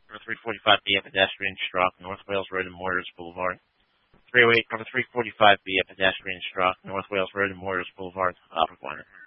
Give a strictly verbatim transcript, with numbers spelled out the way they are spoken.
Cover three forty-five B, a pedestrian struck, North Wales Road and Moyers Boulevard. three oh eight, cover three forty-five B, a pedestrian struck, North Wales Road and Moyers Boulevard, Upper Corner.